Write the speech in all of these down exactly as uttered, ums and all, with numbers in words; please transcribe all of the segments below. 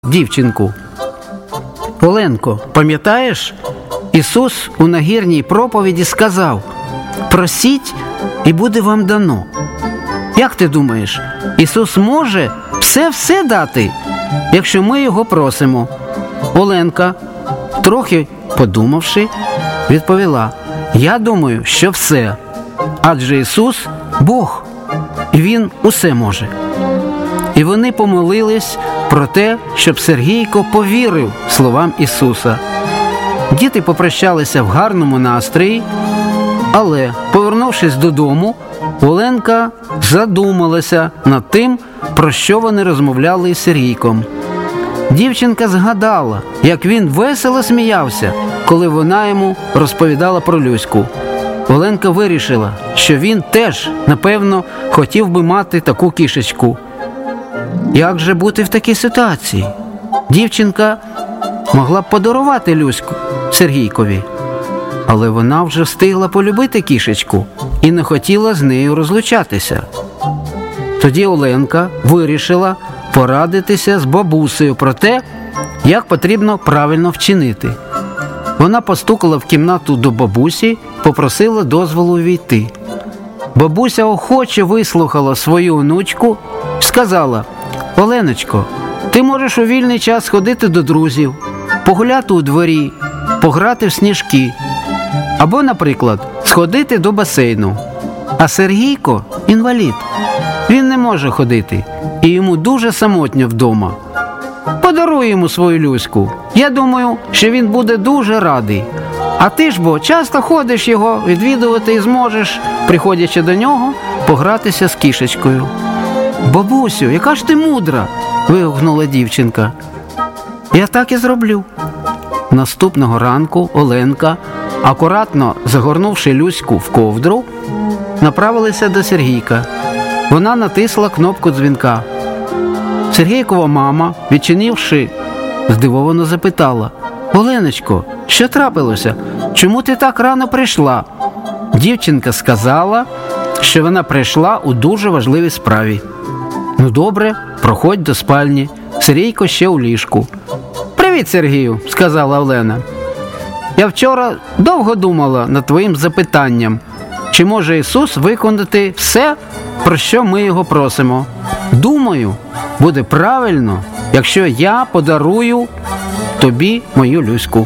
дівчинку. Оленко, пам'ятаєш, Ісус у нагірній проповіді сказав: «Просіть, і буде вам дано». Як ти думаєш, Ісус може все-все дати, якщо ми Його просимо? Оленка, трохи подумавши, відповіла: «Я думаю, що все. Адже Ісус – Бог, і Він усе може». І вони помолились про те, щоб Сергійко повірив словам Ісуса. Діти попрощалися в гарному настрої, але, повернувшись додому, Оленка задумалася над тим, про що вони розмовляли із Сергійком. Дівчинка згадала, як він весело сміявся, коли вона йому розповідала про Люську. Оленка вирішила, що він теж, напевно, хотів би мати таку кішечку. Як же бути в такій ситуації? Дівчинка могла б подарувати Люську Сергійкові, але вона вже встигла полюбити кішечку і не хотіла з нею розлучатися. Тоді Оленка вирішила порадитися з бабусею про те, як потрібно правильно вчинити. Вона постукала в кімнату до бабусі, попросила дозволу увійти. Бабуся охоче вислухала свою онучку і сказала: «Оленочко, ти можеш у вільний час ходити до друзів, погуляти у дворі, пограти в сніжки, або, наприклад, сходити до басейну. А Сергійко – інвалід. Він не може ходити, і йому дуже самотньо вдома. Подаруй йому свою Люську. Я думаю, що він буде дуже радий. А ти ж бо часто ходиш його відвідувати і зможеш, приходячи до нього, погратися з кішечкою». «Бабусю, яка ж ти мудра!» – вигукнула дівчинка. «Я так і зроблю». Наступного ранку Оленка, акуратно загорнувши Люську в ковдру, направилася до Сергійка. Вона натисла кнопку дзвінка. Сергійкова мама, відчинивши, здивовано запитала: «Оленочко, що трапилося? Чому ти так рано прийшла?» Дівчинка сказала, що вона прийшла у дуже важливій справі. «Ну добре, проходь до спальні. Сергійко ще у ліжку». «Привіт, Сергію», – сказала Олена. «Я вчора довго думала над твоїм запитанням, чи може Ісус виконати все, про що ми Його просимо. Думаю, буде правильно, якщо я подарую тобі мою Люську».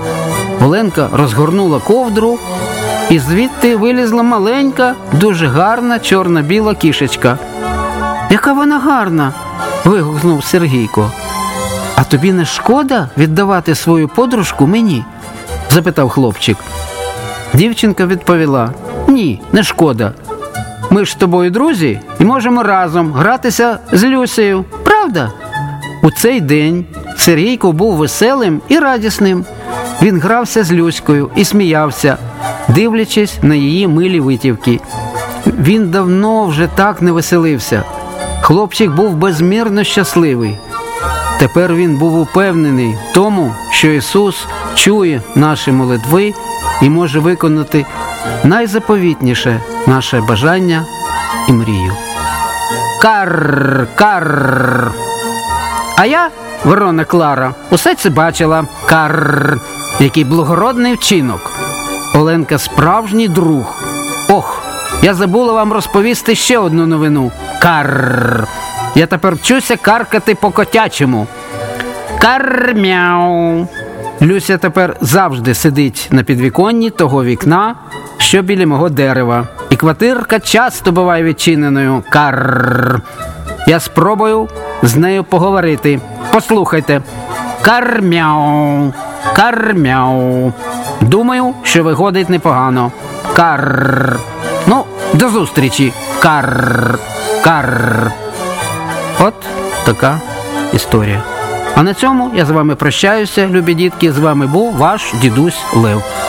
Оленка розгорнула ковдру, і звідти вилізла маленька, дуже гарна чорно-біла кішечка. «Яка вона гарна!» – вигукнув Сергійко. «А тобі не шкода віддавати свою подружку мені?» – запитав хлопчик. Дівчинка відповіла: «Ні, не шкода. Ми ж з тобою друзі і можемо разом гратися з Люсею, правда?» У цей день Сергійко був веселим і радісним. Він грався з Люською і сміявся, дивлячись на її милі витівки. Він давно вже так не веселився. Хлопчик був безмірно щасливий. Тепер він був упевнений в тому, що Ісус чує наші молитви і може виконати найзаповітніше наше бажання і мрію. Карр, карр. А я, Ворона Клара, усе це бачила. Карр. Який благородний вчинок. Оленка справжній друг. Ох, я забула вам розповісти ще одну новину. Карр. Я тепер вчуся каркати по-котячому. Карр-мяу. Люся тепер завжди сидить на підвіконні того вікна, що біля мого дерева. І квартирка часто буває відчиненою. Карр. Я спробую з нею поговорити. Послухайте. Карр-мяу. Карр-мяу. Думаю, що виходить непогано. Карр. Ну, до зустрічі. Карр. Карр. От така історія. А на цьому я з вами прощаюся, любі дітки. З вами був ваш дідусь Лев.